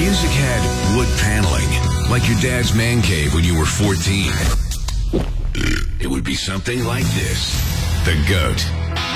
music had wood paneling, like your dad's man cave when you were 14, it would be something like this. The GOAT.